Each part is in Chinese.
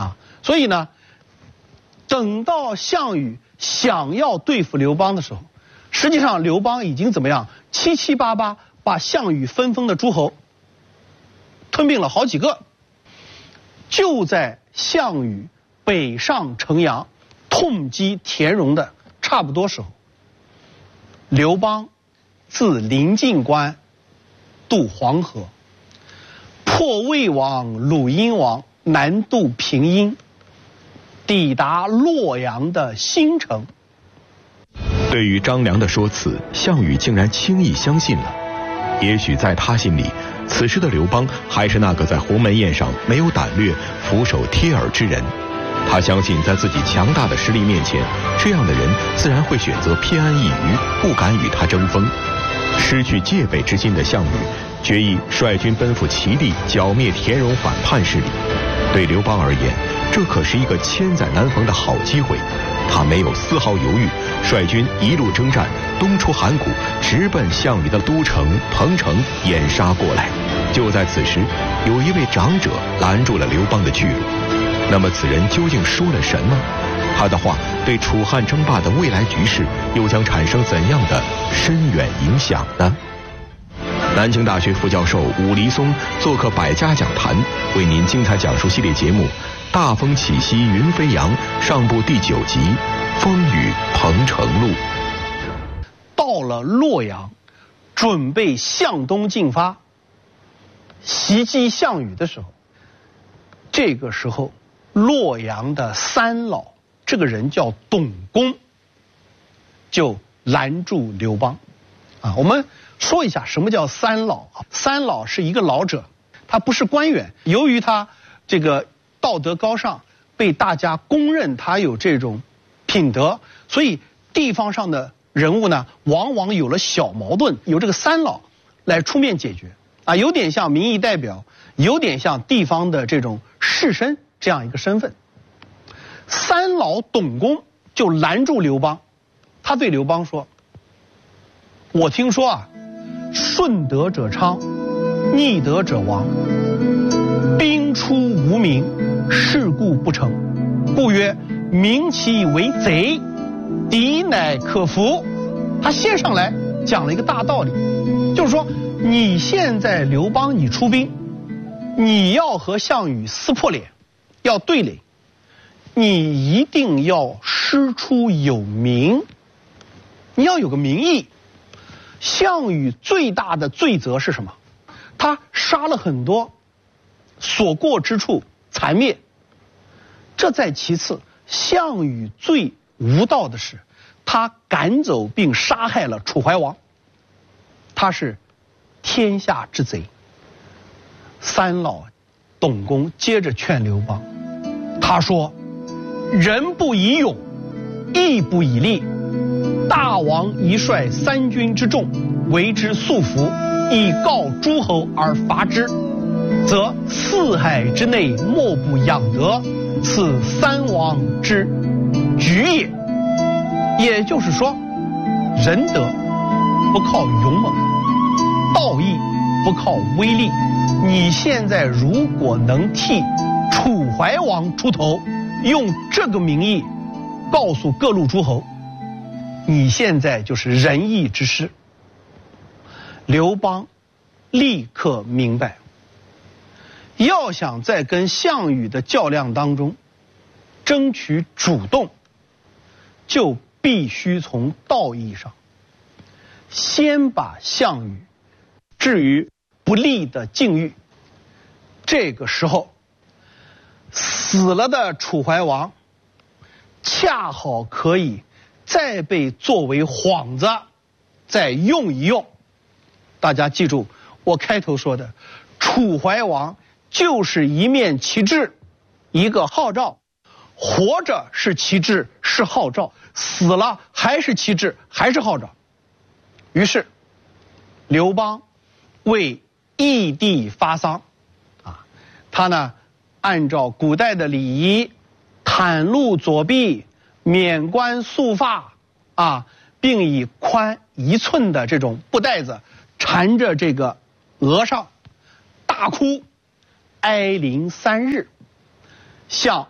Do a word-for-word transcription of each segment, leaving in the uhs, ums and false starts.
啊。所以呢，等到项羽想要对付刘邦的时候，实际上刘邦已经怎么样？七七八八把项羽分封的诸侯吞并了好几个。就在项羽北上城阳，痛击田荣的差不多时候，刘邦自临晋关渡黄河，破魏王、鲁阴王，南渡平阴，抵达洛阳的新城。 对于张良的说辞，项羽竟然轻易相信了。也许在他心里，此时的刘邦还是那个在鸿门宴上没有胆略、俯首贴耳之人。他相信在自己强大的实力面前，这样的人自然会选择偏安一隅，不敢与他争锋。失去戒备之心的项羽决意率军奔赴齐地，剿灭田荣反叛势力。对刘邦而言，这可是一个千载难逢的好机会。他没有丝毫犹豫，率军一路征战，东出函谷，直奔项羽的都城彭城掩杀过来。就在此时，有一位长者拦住了刘邦的去路。那么此人究竟说了什么？他的话对楚汉争霸的未来局势又将产生怎样的深远影响呢？南京大学副教授武黎松做客百家讲坛，为您精彩讲述系列节目《大风起兮云飞扬》上部第九集《风雨彭城路》。 到了洛阳，准备向东进发，袭击项羽的时候，这个时候洛阳的三老，这个人叫董公，就拦住刘邦。啊，我们说一下什么叫三老啊？三老是一个老者，他不是官员，由于他这个道德高尚，被大家公认他有这种品德，所以地方上的人物呢，往往有了小矛盾，由这个三老来出面解决。啊，有点像民意代表，有点像地方的这种士绅这样一个身份。三老董公就拦住刘邦，他对刘邦说：“我听说啊，顺德者昌，逆德者亡。兵出无名，事故不成，故曰民其为贼，敌乃可服。”他先上来讲了一个大道理，就是说你现在刘邦你出兵，你要和项羽撕破脸，要对垒，你一定要师出有名，你要有个名义。项羽最大的罪责是什么？他杀了很多，所过之处残灭。这在其次，项羽最无道的是，他赶走并杀害了楚怀王，他是天下之贼。三老董公接着劝刘邦，他说：“人不以勇，义不以利。大王宜率三军之众，为之束缚，以告诸侯而伐之，则四海之内莫不仰德，此三王之举也。”也就是说，仁德不靠勇猛，道义不靠威力。你现在如果能替楚怀王出头，用这个名义告诉各路诸侯，你现在就是仁义之师。刘邦立刻明白，要想在跟项羽的较量当中争取主动，就必须从道义上先把项羽置于不利的境遇。这个时候，死了的楚怀王恰好可以再被作为幌子再用一用。大家记住我开头说的，楚怀王就是一面旗帜，一个号召，活着是旗帜是号召，死了还是旗帜还是号召。于是刘邦为义帝发丧啊，他呢按照古代的礼仪，袒露左臂，免冠束发啊，并以宽一寸的这种布带子缠着这个额上，大哭哀临三日，向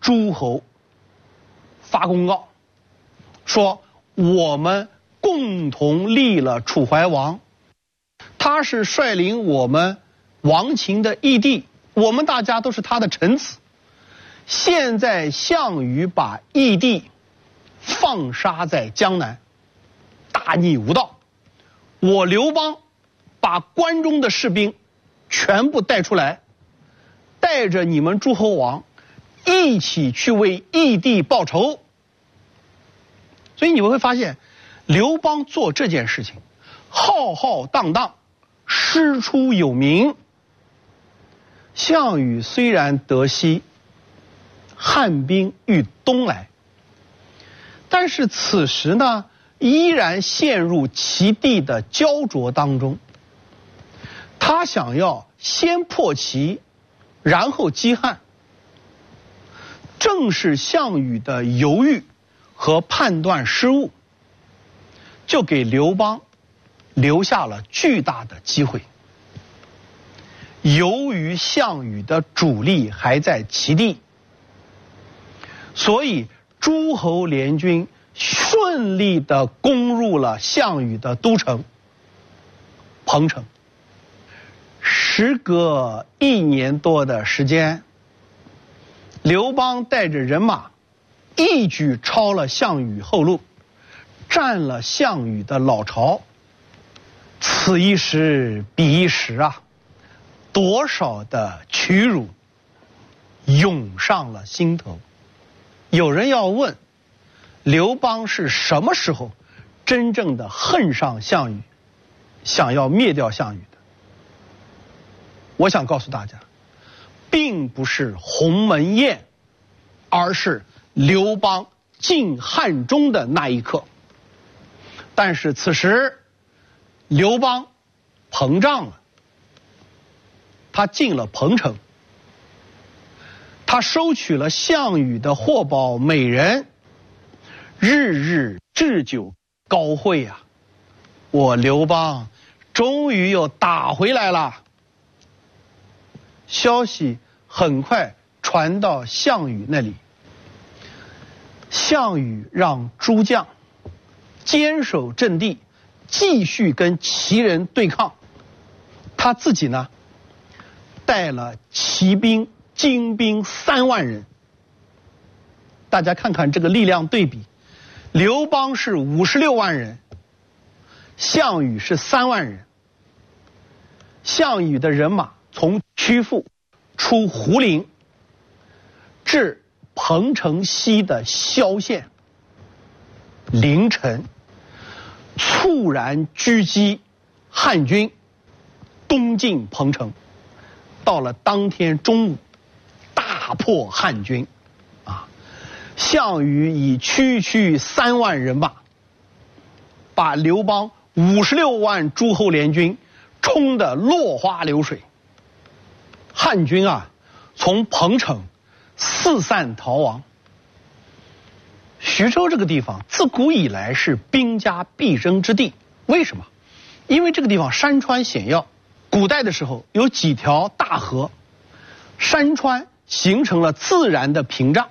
诸侯发公告，说我们共同立了楚怀王，他是率领我们亡秦的义帝，我们大家都是他的臣子。现在项羽把义帝放杀在江南，大逆无道。我刘邦把关中的士兵全部带出来，带着你们诸侯王一起去为义帝报仇。所以你们会发现，刘邦做这件事情浩浩荡荡，师出有名。项羽虽然得悉汉兵欲东来，但是此时呢，依然陷入其地的焦灼当中。他想要先破齐，然后击汉。正是项羽的犹豫和判断失误，就给刘邦留下了巨大的机会。由于项羽的主力还在齐地，所以诸侯联军顺利地攻入了项羽的都城彭城。时隔一年多的时间，刘邦带着人马一举抄了项羽后路，占了项羽的老巢。此一时彼一时啊，多少的屈辱涌上了心头。有人要问，刘邦是什么时候真正的恨上项羽，想要灭掉项羽的？我想告诉大家，并不是鸿门宴，而是刘邦进汉中的那一刻。但是此时刘邦膨胀了，他进了彭城，他收取了项羽的货宝美人，日日置酒高会啊！我刘邦终于又打回来了。消息很快传到项羽那里，项羽让诸将坚守阵地，继续跟齐人对抗。他自己呢，带了骑兵精兵三万人。大家看看这个力量对比，刘邦是五十六万人，项羽是三万人。项羽的人马从曲阜出胡陵，至彭城西的萧县，凌晨猝然狙击汉军，东进彭城。到了当天中午，大破汉军，啊，项羽以区区三万人马，把刘邦五十六万诸侯联军冲得落花流水。汉军啊，从彭城四散逃亡。徐州这个地方自古以来是兵家必争之地，为什么？因为这个地方山川险要。古代的时候有几条大河，山川形成了自然的屏障。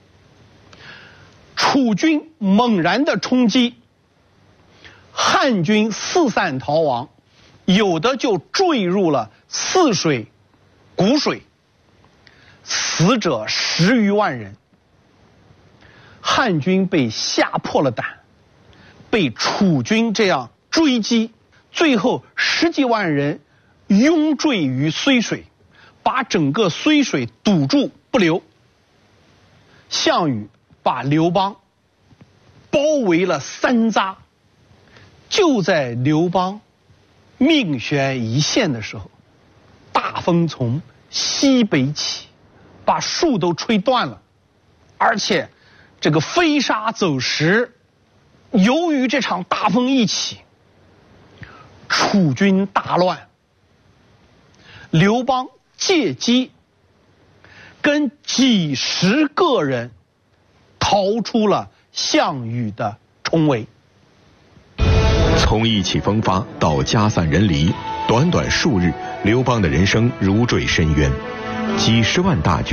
楚军猛然的冲击，汉军四散逃亡，有的就坠入了泗水、谷水，死者十余万人。汉军被吓破了胆，被楚军这样追击，最后十几万人拥坠于睢水，把整个睢水堵住不留。项羽把刘邦包围了三匝，就在刘邦命悬一线的时候，大风从西北起，把树都吹断了，而且这个飞沙走石。由于这场大风一起，楚军大乱。刘邦借机跟几十个人逃出了项羽的重围。 从意气风发到家散人离，短短数日，刘邦的人生如坠深渊。几十万大军